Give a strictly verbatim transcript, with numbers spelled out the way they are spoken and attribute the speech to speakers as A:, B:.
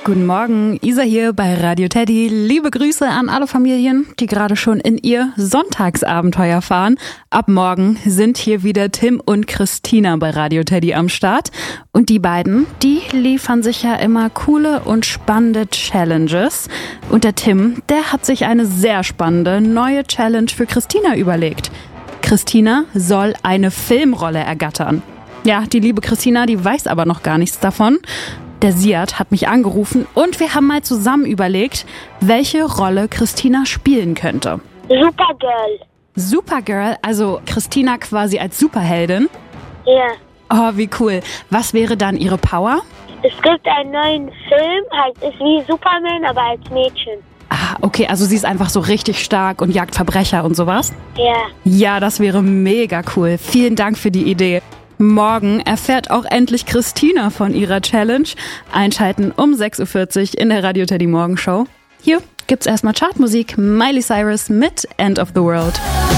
A: Guten Morgen, Isa hier bei Radio Teddy. Liebe Grüße an alle Familien, die gerade schon in ihr Sonntagsabenteuer fahren. Ab morgen sind hier wieder Tim und Christina bei Radio Teddy am Start. Und die beiden, die liefern sich ja immer coole und spannende Challenges. Und der Tim, der hat sich eine sehr spannende neue Challenge für Christina überlegt. Christina soll eine Filmrolle ergattern. Ja, die liebe Christina, die weiß aber noch gar nichts davon. Der Siad hat mich angerufen und wir haben mal zusammen überlegt, welche Rolle Christina spielen könnte.
B: Supergirl.
A: Supergirl, also Christina quasi als Superheldin?
B: Ja.
A: Oh, wie cool. Was wäre dann ihre Power?
B: Es gibt einen neuen Film, halt ist wie Superman, aber als Mädchen.
A: Ah, okay, also sie ist einfach so richtig stark und jagt Verbrecher und sowas?
B: Ja.
A: Ja, das wäre mega cool. Vielen Dank für die Idee. Morgen erfährt auch endlich Christina von ihrer Challenge. Einschalten um sechs Uhr vierzig in der Radio Teddy Morgenshow. Hier gibt's erstmal Chartmusik. Miley Cyrus mit End of the World.